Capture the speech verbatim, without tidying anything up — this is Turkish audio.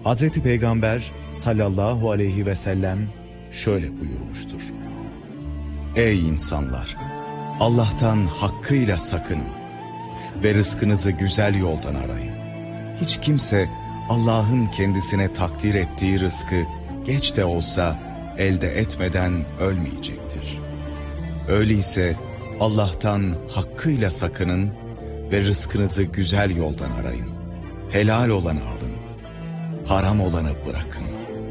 Hazreti Peygamber sallallahu aleyhi ve sellem şöyle buyurmuştur. Ey insanlar! Allah'tan hakkıyla sakının ve rızkınızı güzel yoldan arayın. Hiç kimse Allah'ın kendisine takdir ettiği rızkı geç de olsa elde etmeden ölmeyecektir. Öyleyse Allah'tan hakkıyla sakının ve rızkınızı güzel yoldan arayın. Helal olanı alın, haram olanı bırakın.